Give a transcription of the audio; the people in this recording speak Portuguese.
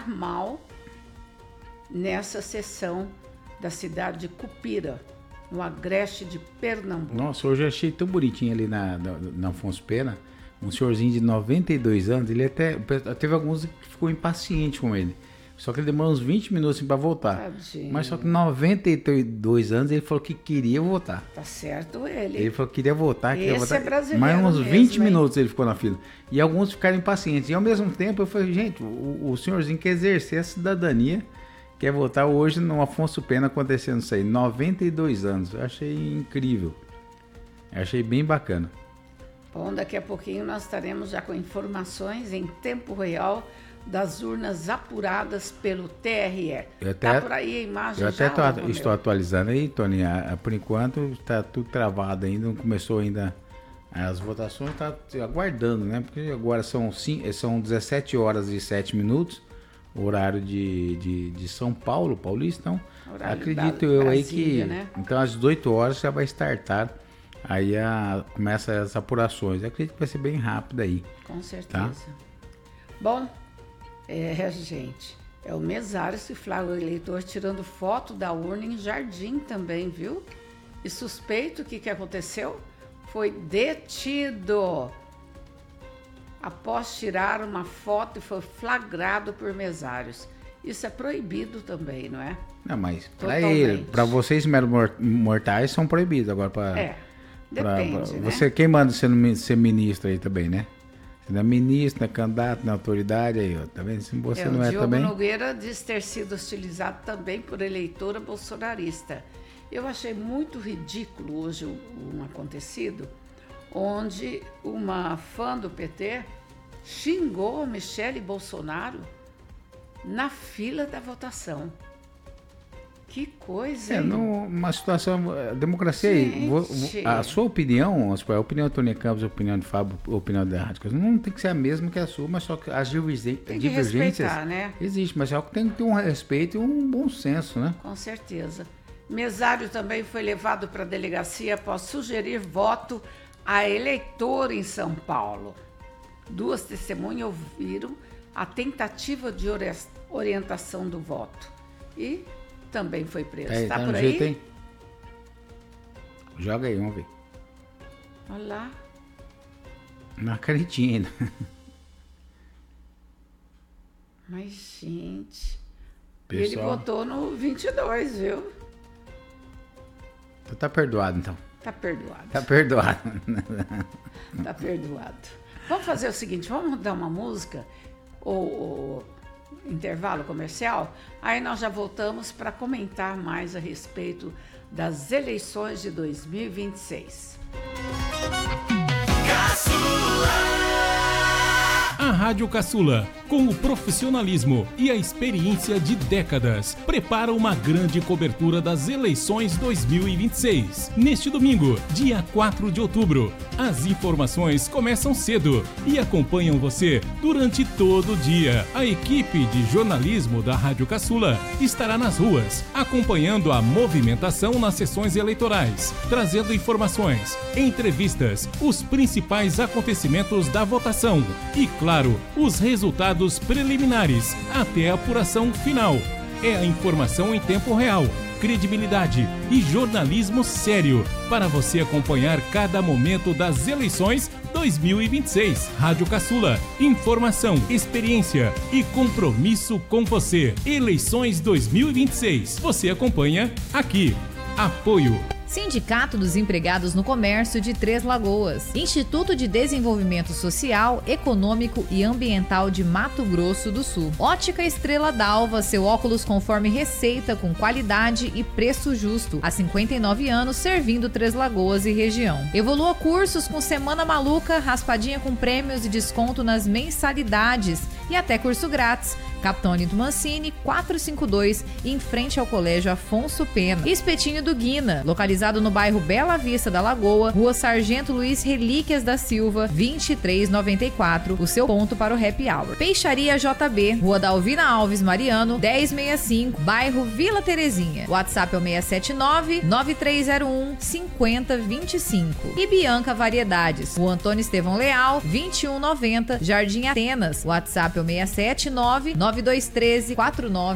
mal nessa sessão da cidade de Cupira, no agreste de Pernambuco. Nossa, hoje eu achei tão bonitinho ali na Afonso Pena, um senhorzinho de 92 anos, ele até teve alguns que ficou impaciente com ele. Só que ele demorou uns 20 minutos para voltar. Tadinho. Mas só que 92 anos ele falou que queria voltar. Tá certo ele. Ele falou que queria voltar, Esse voltar. é brasileiro mas uns mesmo, 20 hein? minutos ele ficou na fila. E alguns ficaram impacientes. E ao mesmo tempo eu falei, gente, o senhorzinho quer exercer a cidadania, quer votar hoje no Afonso Pena acontecendo isso aí. 92 anos. Eu achei incrível. Eu achei bem bacana. Bom, daqui a pouquinho nós estaremos já com informações em tempo real das urnas apuradas pelo TRE. Tá por aí a imagem eu já? até estou atualizando aí, Tony. Por enquanto está tudo travado ainda, não começou ainda as votações, está aguardando, né? Porque agora são 17 horas e 7 minutos, horário de São Paulo, paulista, então horário acredito eu Brasília, aí que... Né? Então às 18 horas já vai startar, aí começa as apurações. Eu acredito que vai ser bem rápido aí. Com certeza. Tá? Bom... gente, é o mesário que flagra o eleitor tirando foto da urna em Jardim também, viu? E suspeito, o que aconteceu? Foi detido após tirar uma foto e foi flagrado por mesários. Isso é proibido também, não é? Não, mas para vocês meros mortais são proibidos. Agora depende, né? Você, quem manda ser ministro aí também, né? Você não é ministro, não é candidato, não é autoridade aí, ó. Tá vendo? Se você não é também... O Diogo Nogueira diz ter sido hostilizado também por eleitora bolsonarista. Eu achei muito ridículo hoje um acontecido, onde uma fã do PT xingou Michele Bolsonaro na fila da votação. Que coisa, hein? Numa situação, democracia aí, a sua opinião, a opinião do Tony Campos, a opinião de Fábio, a opinião da Rádio, não tem que ser a mesma que a sua, mas só que as divergências, né? Existe, mas só que tem que ter um respeito e um bom senso, né? Com certeza. Mesário também foi levado para a delegacia após sugerir voto a eleitor em São Paulo. 2 testemunhas ouviram a tentativa de orientação do voto e também foi preso. Tá por aí? Jeito, joga aí, vamos ver. Olha lá. Na caretinha ainda. Mas, gente... Pessoal... Ele votou no 22, viu? Então tá perdoado, então. Tá perdoado. Tá perdoado. Tá perdoado. Vamos fazer o seguinte, vamos dar uma música, ou intervalo comercial, aí nós já voltamos para comentar mais a respeito das eleições de 2026. A Rádio Caçula, com o profissionalismo e a experiência de décadas, prepara uma grande cobertura das eleições 2026. Neste domingo, dia 4 de outubro, as informações começam cedo e acompanham você durante todo o dia. A equipe de jornalismo da Rádio Caçula estará nas ruas, acompanhando a movimentação nas sessões eleitorais, trazendo informações, entrevistas, os principais acontecimentos da votação e, claro, os resultados preliminares até a apuração final. É a informação em tempo real, credibilidade e jornalismo sério para você acompanhar cada momento das eleições 2026. Rádio Caçula, informação, experiência e compromisso com você. Eleições 2026. Você acompanha aqui. Apoio Sindicato dos Empregados no Comércio de Três Lagoas, Instituto de Desenvolvimento Social, Econômico e Ambiental de Mato Grosso do Sul, Ótica Estrela d'Alva, seu óculos conforme receita com qualidade e preço justo, há 59 anos servindo Três Lagoas e região. Evolua cursos com Semana Maluca, raspadinha com prêmios e desconto nas mensalidades e até curso grátis. Capitão Nito Mancini, 452, em frente ao Colégio Afonso Pena. Espetinho do Guina, localizado no bairro Bela Vista da Lagoa, Rua Sargento Luiz Relíquias da Silva, 2394, o seu ponto para o happy hour. Peixaria JB, Rua Dalvina Alves Mariano, 1065, bairro Vila Terezinha. WhatsApp é o 679-9301-5025. E Bianca Variedades, Rua Antônio Estevão Leal, 2190, Jardim Atenas. WhatsApp é o 679 9213-49